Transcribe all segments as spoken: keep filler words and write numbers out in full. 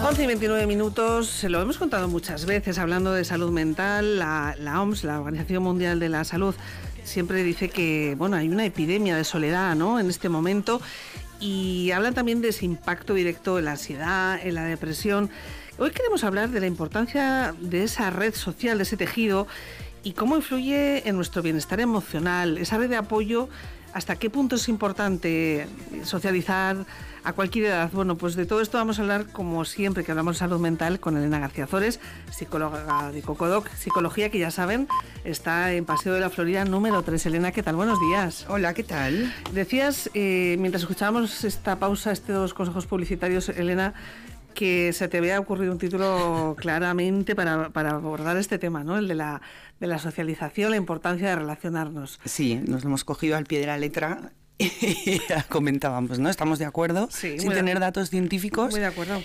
once y veintinueve minutos, se lo hemos contado muchas veces, hablando de salud mental, la, la O M S, la Organización Mundial de la Salud, siempre dice que, bueno, hay una epidemia de soledad, ¿no?, en este momento, y hablan también de ese impacto directo en la ansiedad, en la depresión. Hoy queremos hablar de la importancia de esa red social, de ese tejido, y cómo influye en nuestro bienestar emocional, esa red de apoyo. ¿Hasta qué punto es importante socializar a cualquier edad? Bueno, pues de todo esto vamos a hablar, como siempre que hablamos de salud mental, con Elena García Zores, psicóloga de Cocodoc Psicología, que ya saben, está en Paseo de la Florida número tres. Elena, ¿qué tal? Buenos días. Hola, ¿qué tal? Decías, eh, mientras escuchábamos esta pausa, estos consejos publicitarios, Elena, que se te había ocurrido un título claramente para, para abordar este tema, ¿no? El de la, de la socialización, la importancia de relacionarnos. Sí, nos lo hemos cogido al pie de la letra y ya comentábamos, ¿no? Estamos de acuerdo, sí, sin tener de, datos científicos. Muy de acuerdo.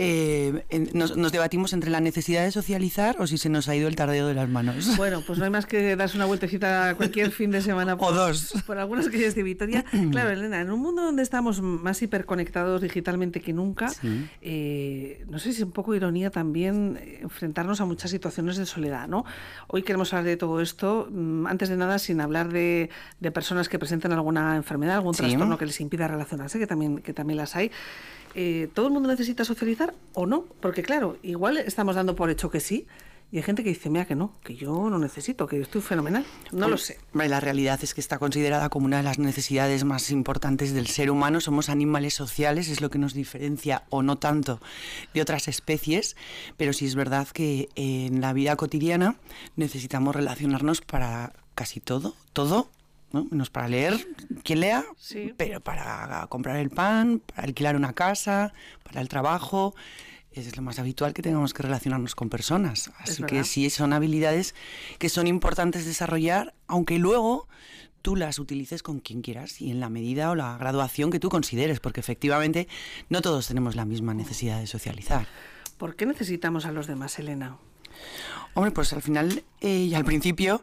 Eh, nos, nos debatimos entre la necesidad de socializar o si se nos ha ido el tardeo de las manos. Bueno, pues no hay más que darse una vueltecita cualquier fin de semana por, o dos por algunas calles de Vitoria. Claro, Elena, en un mundo donde estamos más hiperconectados digitalmente que nunca, sí. eh, no sé si es un poco ironía también enfrentarnos a muchas situaciones de soledad, ¿no? Hoy queremos hablar de todo esto, antes de nada sin hablar de, de personas que presentan alguna enfermedad, algún sí. trastorno que les impida relacionarse, que también, que también las hay. Eh, ¿Todo el mundo necesita socializar o no? Porque claro, igual estamos dando por hecho que sí, y hay gente que dice, mira que no, que yo no necesito, que yo estoy fenomenal. No pues, lo sé. La realidad es que está considerada como una de las necesidades más importantes del ser humano. Somos animales sociales, es lo que nos diferencia o no tanto de otras especies, pero sí es verdad que en la vida cotidiana necesitamos relacionarnos para casi todo, todo. ¿no? Menos para leer, quien lea, sí. pero para comprar el pan, para alquilar una casa, para el trabajo, es lo más habitual que tengamos que relacionarnos con personas. Así que sí, son habilidades que son importantes desarrollar, aunque luego tú las utilices con quien quieras y en la medida o la graduación que tú consideres, porque efectivamente no todos tenemos la misma necesidad de socializar. ¿Por qué necesitamos a los demás, Elena? Hombre, pues al final eh, y al principio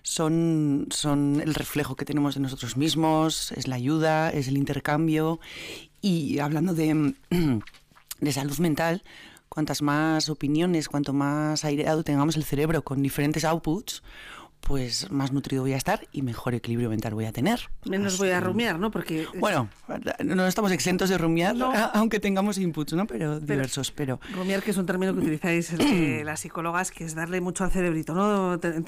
son, son el reflejo que tenemos de nosotros mismos, es la ayuda, es el intercambio. Y hablando de, de salud mental, cuantas más opiniones, cuanto más aireado tengamos el cerebro con diferentes outputs, pues más nutrido voy a estar y mejor equilibrio mental voy a tener. Menos Así, voy a rumiar, ¿no? Porque bueno, no estamos exentos de rumiar, no. aunque tengamos inputs, ¿no? Pero, pero diversos, pero... Rumiar, que es un término que utilizáis eh, las psicólogas, que es darle mucho al cerebrito, ¿no?